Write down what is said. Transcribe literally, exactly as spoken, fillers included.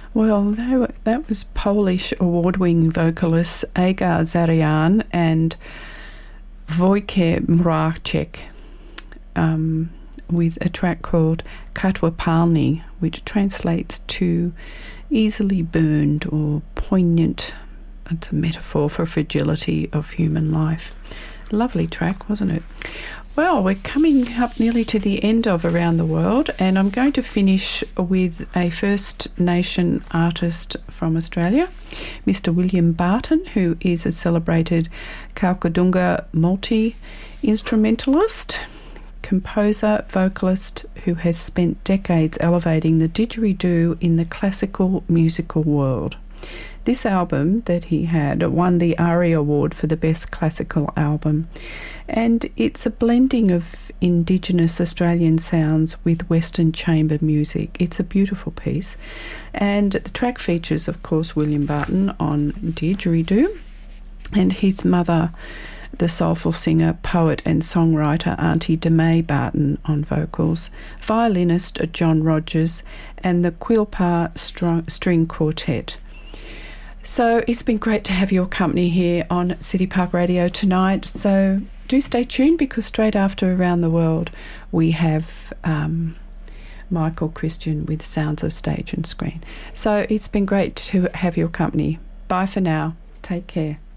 Well, they were, that was Polish award-winning vocalists Agar Zarian and Wojciech Mracek, um, with a track called Katwa Palni, which translates to easily burned or poignant. It's a metaphor for fragility of human life. Lovely track, wasn't it? Well, we're coming up nearly to the end of Around the World, and I'm going to finish with a First Nation artist from Australia, Mister William Barton, who is a celebrated Kalkadunga multi-instrumentalist, composer, vocalist, who has spent decades elevating the didgeridoo in the classical musical world. This album that he had won the ARIA Award for the Best Classical Album, and it's a blending of Indigenous Australian sounds with Western chamber music. It's a beautiful piece, and the track features, of course, William Barton on didgeridoo, and his mother, the soulful singer, poet and songwriter Auntie Demay Barton on vocals, violinist John Rogers, and the Quilpah String Quartet. So it's been great to have your company here on City Park Radio tonight. So do stay tuned, because straight after Around the World we have um, Michael Christian with Sounds of Stage and Screen. So it's been great to have your company. Bye for now. Take care.